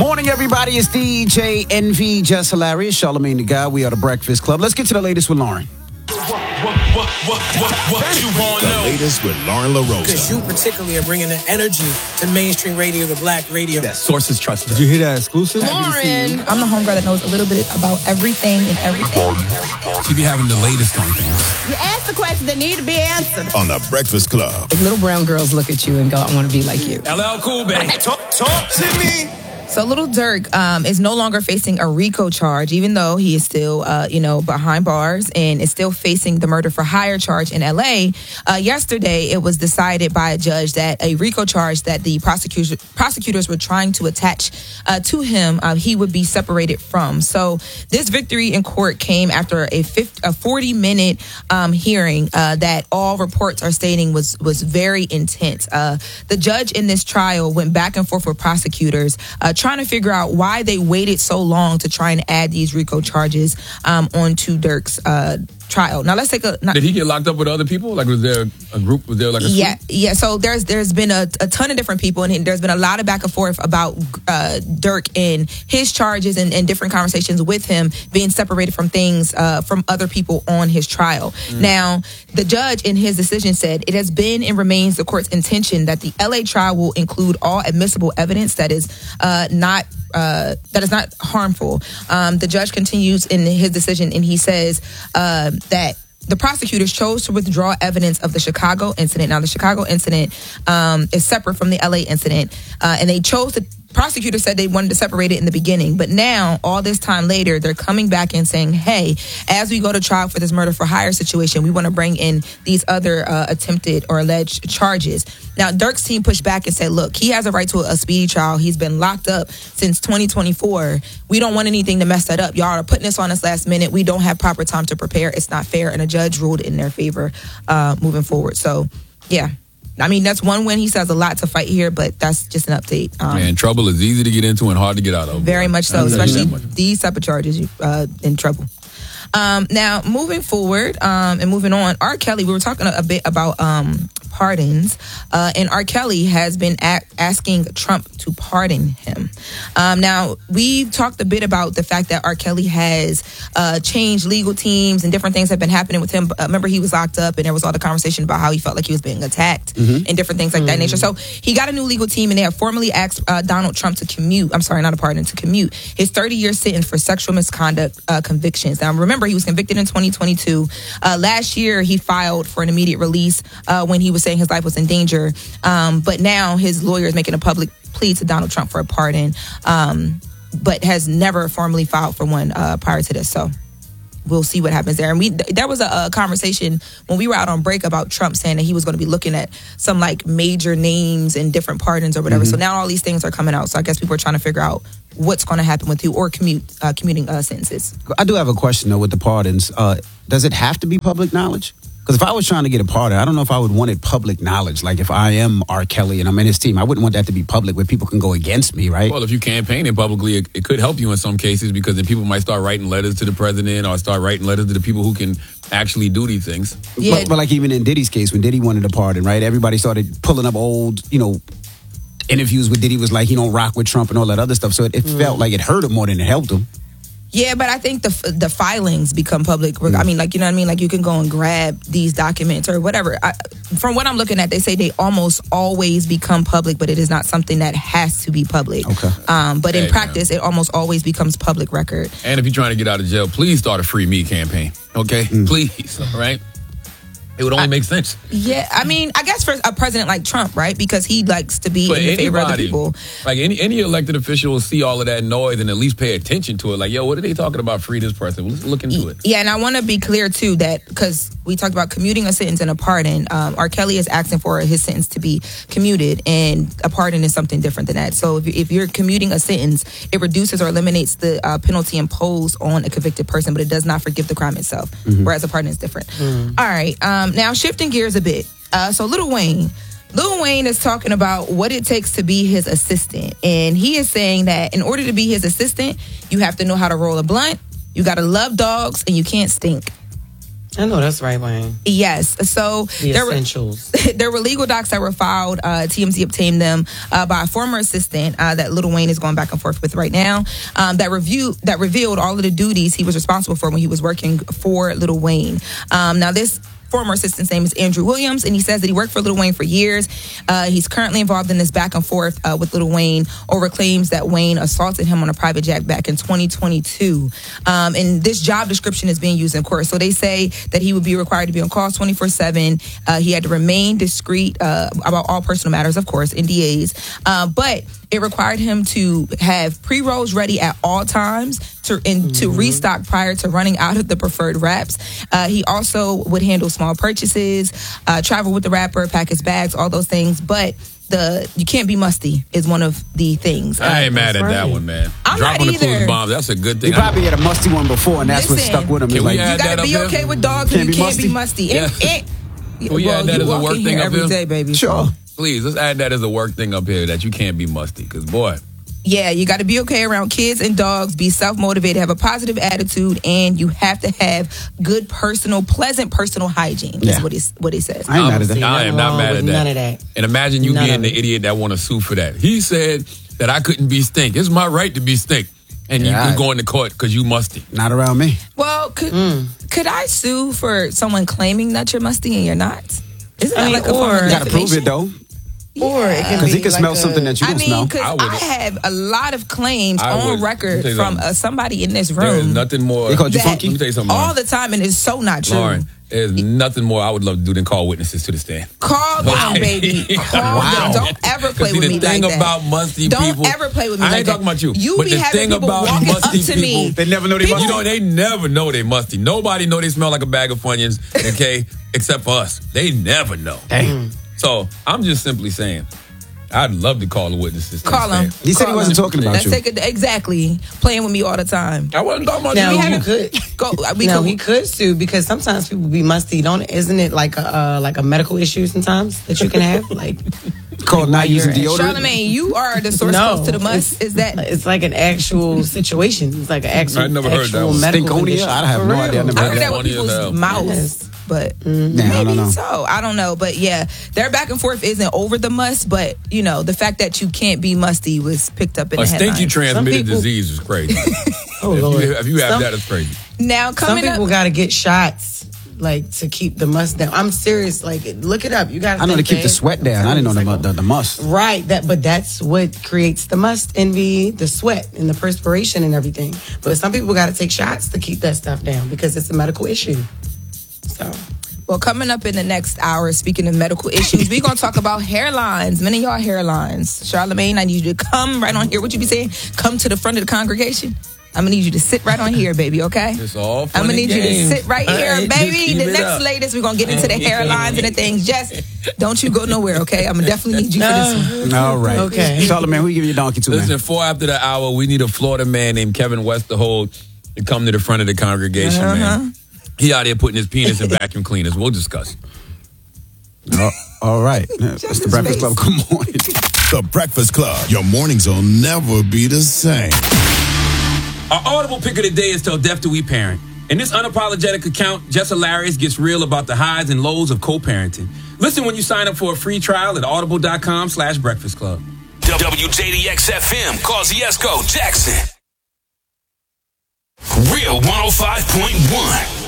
morning, everybody. It's DJ NV, Just Hilarious, Charlamagne the God. We are the Breakfast Club. Let's get to the latest with Lauren. What you want to know? The latest with Lauren LaRosa. Because you particularly are bringing the energy to mainstream radio, the black radio. That sources trust. Did you hear that exclusive? Lauren. I'm the homegirl that knows a little bit about everything and everything. She be having the latest on things. You ask the questions that need to be answered. On the Breakfast Club. If little brown girls look at you and go, I want to be like you. LL Cool, baby. Talk to me. So Lil Durk is no longer facing a RICO charge, even though he is still, behind bars and is still facing the murder for hire charge in L.A. Yesterday, it was decided by a judge that a RICO charge that the prosecutors were trying to attach to him, he would be separated from. So this victory in court came after a 40-minute hearing that all reports are stating was very intense. The judge in this trial went back and forth with prosecutors, trying to figure out why they waited so long to try and add these RICO charges onto Durk's trial. Now let's take a. Did he get locked up with other people? Like, was there a group? Was there like a yeah. So there's been a ton of different people, and there's been a lot of back and forth about Durk and his charges and different conversations with him being separated from things from other people on his trial. Now the judge in his decision said it has been and remains the court's intention that the LA trial will include all admissible evidence that is not harmful. The judge continues in his decision, and he says that the prosecutors chose to withdraw evidence of the Chicago incident. Now, the Chicago incident is separate from the LA incident, and they chose to. Prosecutors said they wanted to separate it in the beginning, but now, all this time later, they're coming back and saying, hey, as we go to trial for this murder for hire situation, we want to bring in these other attempted or alleged charges. Now, Durk's team pushed back and said, look, he has a right to a speedy trial. He's been locked up since 2024. We don't want anything to mess that up. Y'all are putting this on us last minute. We don't have proper time to prepare. It's not fair. And a judge ruled in their favor moving forward. So, yeah. I mean, that's one win. He says a lot to fight here, but that's just an update. Man, trouble is easy to get into and hard to get out of. Very much so, especially these type of charges, in trouble. Now, moving forward and moving on, R. Kelly, we were talking a bit about pardons, and R. Kelly has been asking Trump to pardon him. Now, we've talked a bit about the fact that R. Kelly has changed legal teams and different things have been happening with him. Remember, he was locked up and there was all the conversation about how he felt like he was being attacked and different things like that nature. So he got a new legal team, and they have formally asked Donald Trump to commute his 30-year sentence for sexual misconduct convictions. Now, remember, he was convicted in 2022. Last year, he filed for an immediate release when he was saying his life was in danger. But now his lawyer is making a public plea to Donald Trump for a pardon, but has never formally filed for one prior to this. So we'll see what happens there. And there was a conversation when we were out on break about Trump saying that he was going to be looking at some like major names and different pardons or whatever. So now all these things are coming out. So I guess people are trying to figure out what's going to happen with who or commuting sentences. I do have a question, though, with the pardons. Does it have to be public knowledge? Because if I was trying to get a pardon, I don't know if I would want it public knowledge. Like if I am R. Kelly and I'm in his team, I wouldn't want that to be public where people can go against me, right? Well, if you campaign it publicly, it could help you in some cases, because then people might start writing letters to the president or start writing letters to the people who can actually do these things. Yeah. But like even in Diddy's case, when Diddy wanted a pardon, right? Everybody started pulling up old, interviews with Diddy was like, he don't rock with Trump and all that other stuff. So it felt like it hurt him more than it helped him. Yeah, but I think the filings become public. I mean, like, you know what I mean? Like, you can go and grab these documents or whatever. From what I'm looking at, they say they almost always become public, but it is not something that has to be public. Okay. But in practice, it almost always becomes public record. And if you're trying to get out of jail, please start a Free Me campaign, okay? Please, all right? It would only make sense. Yeah, I mean, I guess for a president like Trump, right? Because he likes to be in favor of the people. Like any elected official will see all of that noise and at least pay attention to it. Like, yo, what are they talking about? Free this person. Let's look into it. Yeah, and I want to be clear, too, that because we talked about commuting a sentence and a pardon, R. Kelly is asking for his sentence to be commuted, and a pardon is something different than that. So if you're commuting a sentence, it reduces or eliminates the penalty imposed on a convicted person, but it does not forgive the crime itself, whereas a pardon is different. All right. Now, shifting gears a bit. So Lil Wayne is talking about what it takes to be his assistant. And he is saying that in order to be his assistant, you have to know how to roll a blunt, you got to love dogs, and you can't stink. I know that's right, Wayne. Yes. So The essentials. There were legal docs that were filed. TMZ obtained them by a former assistant that Lil Wayne is going back and forth with right now. That revealed all of the duties he was responsible for when he was working for Lil Wayne. Now this former assistant's name is Andrew Williams, and he says that he worked for Lil Wayne for years. He's currently involved in this back and forth with Lil Wayne over claims that Wayne assaulted him on a private jet back in 2022. And this job description is being used in court. So they say that he would be required to be on calls 24/7. He had to remain discreet about all personal matters, of course, NDAs. But it required him to have pre-rolls ready at all times to restock prior to running out of the preferred wraps. He also would handle small purchases, travel with the rapper, pack his bags, all those things. But you can't be musty is one of the things. I ain't mad at that one, man. I'm Dropping not the clues either. bombs, that's a good thing. He probably had a musty one before, and that's what Listen, stuck with him. Can It's we like, add You gotta that be up okay here? with dogs, Can't and you be can't be musty. Yeah. We add that you as a walk work in thing here up every here? day, baby. sure. Please, let's add that as a work thing up here that you can't be musty. Because, boy, Yeah, you got to be okay around kids and dogs, be self-motivated, have a positive attitude, and you have to have good pleasant personal hygiene Yeah. is what he says. I ain't mad at that. I am not mad at that. None of that. And imagine you None being of the it. idiot that want to sue for that. He said that I couldn't be stink. It's my right to be stink. And Yeah, you I- going to court because you musty. Not around me. Well, could I sue for someone claiming that you're musty and you're not? Isn't that like a form of or- You gotta prove it, defamation? though. Or it can Because be he can like smell a- something that you I don't mean, smell. because I I wouldn't. have a lot of claims I on wouldn't. record Let me tell you from something. somebody in this There is room nothing more. They called you that funky? Let me tell you something, all Lauren. the time, and it's so not true. Lauren, there's nothing more I would love to do than call witnesses to the stand. Call them, baby. Call them. Don't ever play with me the thing like that. about musty Don't people. ever play with me I like ain't that. talking about you. You but be the having thing people about walking up musty to people, me. They never know they musty. You know, they never know they musty. Nobody know they smell like a bag of Funyuns, okay, except for us. They never know. Damn. So I'm just simply saying, I'd love to call the witnesses. to the Call them. stand. He said he Call wasn't them. talking about Let's you. take it exactly. Playing with me all the time. I wasn't talking about Now you. you could. Go. We No, could- he could sue because sometimes people be musty. Isn't it like a medical issue sometimes that you can have? Like Called not using deodorant. Charlamagne, you are the source no, close to the must. Is that? it's like an actual situation? It's like an actual. I never heard that actual one. medical Stinkonia? condition. I have For no real. idea. I never I heard heard that. that with Funny as people's hell. mouths, Yes. but Yeah, I don't maybe know. so. I don't know, but yeah, their back and forth isn't over the must. But you know, the fact that you can't be musty was picked up in A the stinky headlines. transmitted Some people- disease is crazy. Oh if, Lord. if you have Some- that, it's crazy. Now Some coming people up, got to get shots, like to keep the must down. I'm serious. Like, look it up. You got. I know to keep the sweat down. I didn't know the must. Right, but that's what creates the must and the sweat and the perspiration and everything. But some people got to take shots to keep that stuff down because it's a medical issue. So well, coming up in the next hour, speaking of medical issues, we're gonna talk about hairlines. Many of y'all hairlines. Charlamagne, I need you to come right on here. What you be saying? Come to the front of the congregation. I'm gonna need you to sit right on here, baby. Okay? It's all fun I'm gonna and need you to games. sit right All here, right, just baby. keep The it next up. latest, we're gonna get into the hairlines and the things. Just don't you go nowhere, okay? I'm gonna definitely need you for this one. All right. Okay. Charlamagne, who you give your donkey to, Listen, man? 4 after the hour, we need a Florida man named Kevin Westerhold to come to the front of the congregation, man. He out there putting his penis in vacuum cleaners. We'll discuss. All right. It's the Breakfast Club. Good morning. The Breakfast Club. Your mornings will never be the same. Our audible pick of the day is Till Death Do We Parent. In this unapologetic account, Jess Hilarious gets real about the highs and lows of co-parenting. Listen when you sign up for a free trial at audible.com/breakfast club. WJDX FM, Kosciuszko, Jackson. Real 105.1.